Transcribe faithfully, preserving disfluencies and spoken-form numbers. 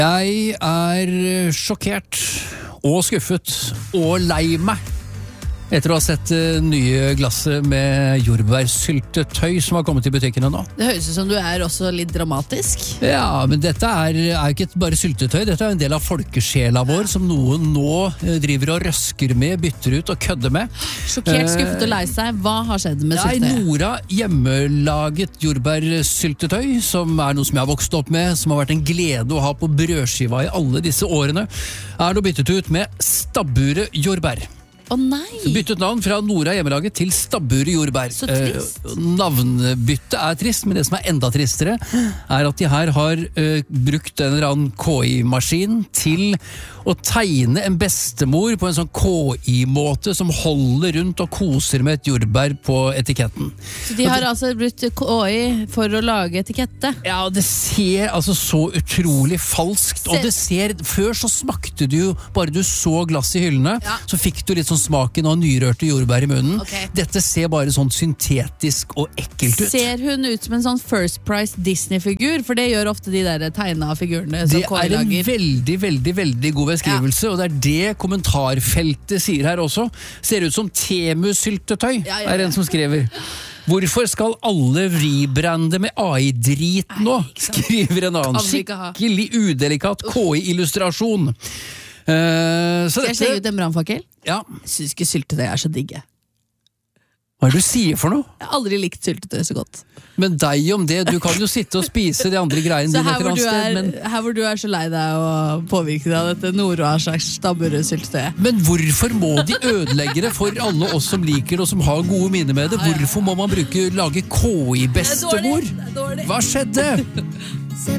Jeg er sjokkert og skuffet og lei meg etter å ha sett det nye glasset med jordbærsyltetøy som har kommet i butikkene nå. Det høres ut som du er også litt dramatisk. Ja, men dette er, er ikke bare syltetøy, dette er en del av folkesjela vår som noen nå driver og røsker med, bytter ut og kødder med. Sjokkert, skuffet og lei seg. Hva har skjedd med Nei, syltetøy? Nora hjemmelaget jordbærsyltetøy, som er noe som jeg har vokst opp med, som har vært en glede å ha på brødskiva i alle disse årene, er nå byttet ut med Stabburet jordbær. Å nei! Byttet navn fra Nora hjemmelaget til Stabburet jordbær. Så trist. Eh, navnbyttet er trist, men det som er enda tristere, er at de her har eh, brukt en eller annen K I-maskin til å tegne en bestemor på en sånn K I-måte som holder rundt og koser med et jordbær på etiketten. Så de har altså brukt K I for å lage etikette? Ja, det ser altså så utrolig falskt, og det ser, før så smakte du jo, bare du så glass i hyllene, Ja. så fikk du litt sånn smaken av nyrørte jordbær i munnen. Ok. Dette ser bare sånn syntetisk og ekkelt ut. Ser hun ut som en sånn First Price Disney-figur? For det gjør ofte de der tegna figurene som Det K I er en lager. veldig, veldig, veldig god beskrivelse, og det er det kommentarfeltet sier her også. Ser ut som Temu-syltetøy, Ja, ja, ja. er en som skriver. Hvorfor skal alle rebrande med A I-drit nå? Skriver en annen. Kan vi ikke ha. Skikkelig udelikat K I-illustrasjon. Uh, så Skal jeg slenge ut dette, en brannfakkel? ja. Jeg syns ikke syltetøy er så digge. Hva er det du sier for noe? Jeg har aldri likt syltetøy så godt. Men deg om det, du kan jo sitte og spise de andre greiene Så dine her et eller hvor, annet du sted, er, men her hvor du er så lei deg og påvirket av dette Nora slags Stabburet-syltetøyet. Men hvorfor må de ødelegge det for alle oss som liker det og som har gode minner med det? Hvorfor må man bruke, lage K I-bestemor? Det er dårlig. Hva skjedde?